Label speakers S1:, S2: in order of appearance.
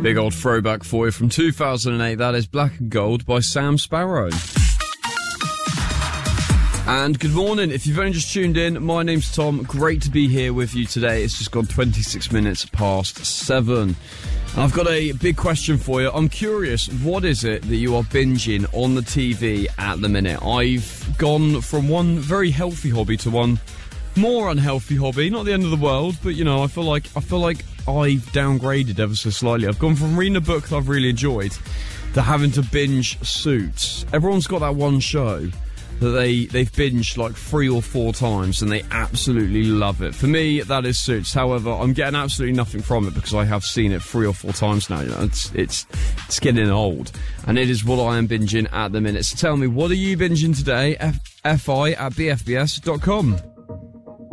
S1: Big old throwback for you from 2008. That is Black and Gold by Sam Sparro. And good morning. If you've only just tuned in, my name's Tom. Great to be here with you today. It's just gone 26 minutes past 7. I've got a big question for you. I'm curious, what is it that you are binging on the TV at the minute? I've gone from one very healthy hobby to one more unhealthy hobby. Not the end of the world, but, you know, I feel like I've downgraded ever so slightly. I've gone from reading a book that I've really enjoyed to having to binge Suits. Everyone's got that one show that they've binged like 3 or 4 times and they absolutely love it. For me, that is Suits. However, I'm getting absolutely nothing from it because I have seen it 3 or 4 times now. You know, it's getting old, and it is what I am binging at the minute. So tell me, what are you binging today? fi@bfbs.com.